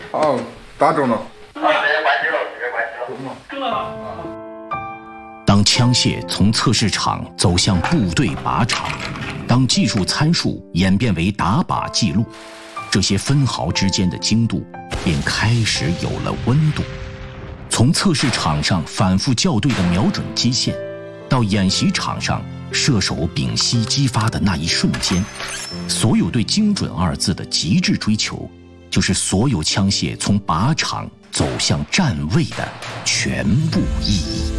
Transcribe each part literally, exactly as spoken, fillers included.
好，打中了。 啊，这个关机了，这个关机了。中了吗？ 当枪械从测试场走向部队靶场，当技术参数演变为打靶记录，这些分毫之间的精度便开始有了温度。从测试场上反复校对的瞄准基线，到演习场上射手屏息激发的那一瞬间，所有对精准二字的极致追求，就是所有枪械从靶场走向站位的全部意义。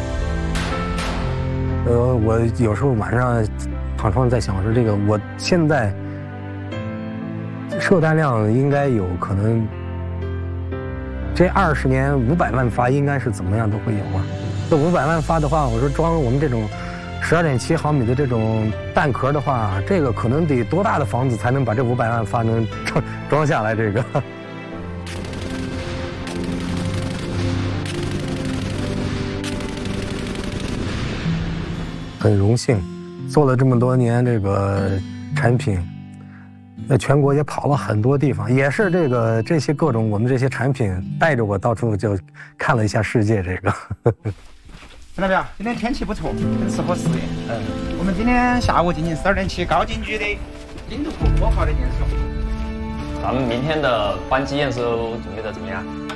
呃，我有时候晚上躺床上在想说，这个我现在射弹量应该有可能，这二十年五百万发应该是怎么样都会有啊。这五百万发的话，我说装我们这种十二点七毫米的这种弹壳的话，这个可能得多大的房子才能把这五百万发能装装下来？这个。很荣幸，做了这么多年这个产品，在全国也跑了很多地方，也是这个这些各种我们这些产品带着我到处就看了一下世界。这个， 看到没有？今天天气不错，很适合试验。嗯，我们今天下午进行十二点七高精局的精度可可靠的验收。 咱们明天的班机验收准备的怎么样？